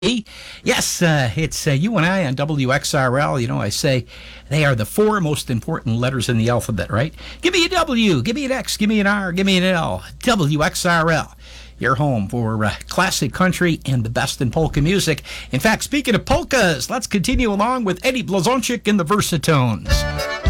Yes, it's you and I on WXRL. You know, I say they are the four most important letters in the alphabet, right? Give me a W, give me an X, give me an R, give me an L. WXRL. Your home for classic country and the best in polka music. In fact, speaking of polkas, let's continue along with Eddie Blazonczyk and the Versatones.